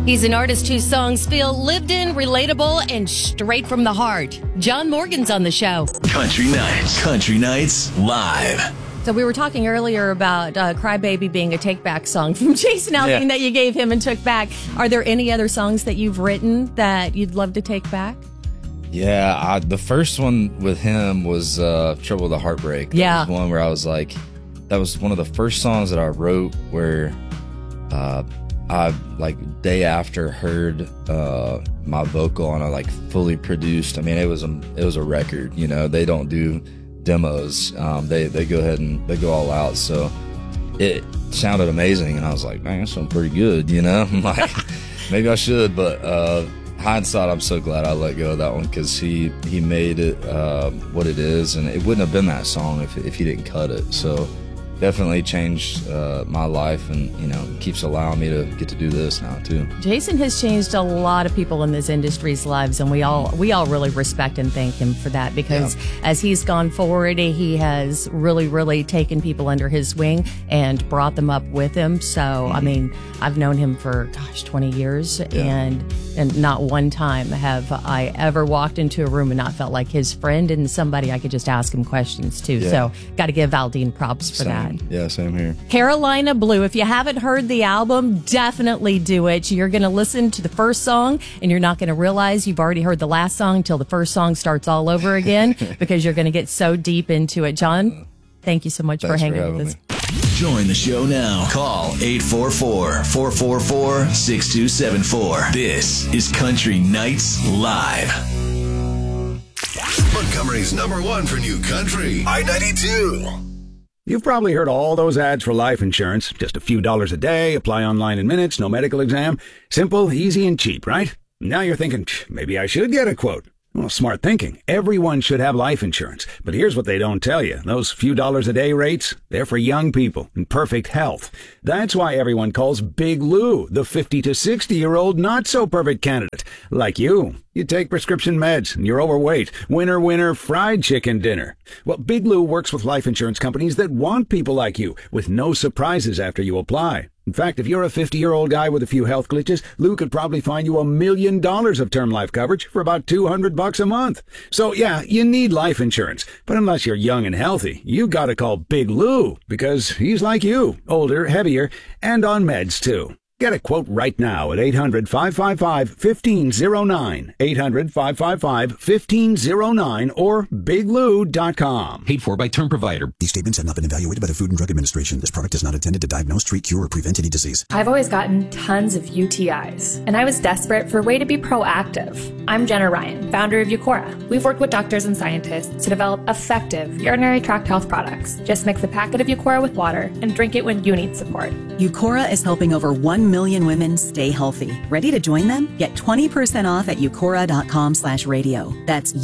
He's an artist whose songs feel lived in, relatable, and straight from the heart. John Morgan's on the show. Country Nights Live. So we were talking earlier about Crybaby being a take-back song from Jason Aldean that you gave him and took back. Are there any other songs that you've written that you'd love to take back? Yeah, the first one with him was Trouble with the Heartbreak. That was one where I was like, that was one of the first songs that I wrote where I day after heard my vocal and I fully produced. I mean, it was a record. You know, they don't do demos. They go ahead and they go all out. So it sounded amazing, and I was like, man, that sounds pretty good. You know, I'm like, maybe I should. But hindsight, I'm so glad I let go of that one because he made it what it is, and it wouldn't have been that song if he didn't cut it. So. Definitely changed my life, and keeps allowing me to get to do this now too. Jason has changed a lot of people in this industry's lives, and we all really respect and thank him for that because as he's gone forward, he has really taken people under his wing and brought them up with him. So I mean, I've known him for 20 years, and not one time have I ever walked into a room and not felt like his friend and somebody I could just ask him questions to. So got to give Aldean props for that. Yeah, same here. Carolina Blue. If you haven't heard the album, definitely do it. You're going to listen to the first song, and you're not going to realize you've already heard the last song until the first song starts all over again because you're going to get so deep into it. John, thank you so much for hanging with us. Join the show now. Call 844-444-6274. This is Country Nights Live. Montgomery's #1 for new country, I-92. You've probably heard all those ads for life insurance. Just a few dollars a day, apply online in minutes, no medical exam. Simple, easy, and cheap, right? Now you're thinking, maybe I should get a quote. Well, smart thinking. Everyone should have life insurance. But here's what they don't tell you. Those few dollars a day rates, they're for young people in perfect health. That's why everyone calls Big Lou the 50 to 60-year-old not-so-perfect candidate. Like you. You take prescription meds and you're overweight. Winner, fried chicken dinner. Well, Big Lou works with life insurance companies that want people like you with no surprises after you apply. In fact, if you're a 50-year-old guy with a few health glitches, Lou could probably find you $1 million of term life coverage for about $200 a month. So yeah, you need life insurance. But unless you're young and healthy, you gotta call Big Lou because he's like you, older, heavier, and on meds too. Get a quote right now at 800-555-1509, 800-555-1509, or biglou.com. Paid for by Term Provider. These statements have not been evaluated by the Food and Drug Administration. This product is not intended to diagnose, treat, cure, or prevent any disease. I've always gotten tons of UTIs, and I was desperate for a way to be proactive. I'm Jenna Ryan, founder of Eucora. We've worked with doctors and scientists to develop effective urinary tract health products. Just mix a packet of Eucora with water and drink it when you need support. Eucora is helping over 1 million women stay healthy. Ready to join them? Get 20% off at eucora.com/radio. That's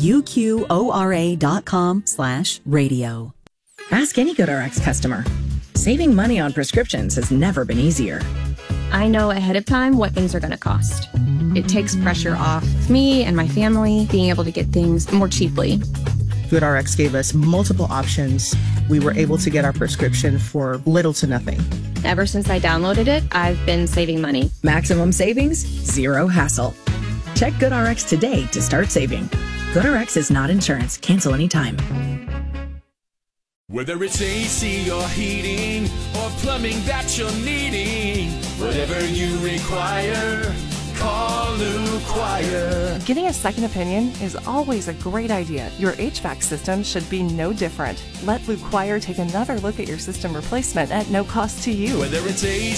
UQORA.com/radio. Ask any GoodRx customer. Saving money on prescriptions has never been easier. I know ahead of time what things are going to cost. It takes pressure off me and my family being able to get things more cheaply. GoodRx gave us multiple options. We were able to get our prescription for little to nothing. Ever since I downloaded it, I've been saving money. Maximum savings, zero hassle. Check GoodRx today to start saving. GoodRx is not insurance. Cancel anytime. Whether it's AC or heating or plumbing that you're needing, whatever you require, call Lou Choir. Getting a second opinion is always a great idea. Your HVAC system should be no different. Let Lou Choir take another look at your system replacement at no cost to you. Whether it's AC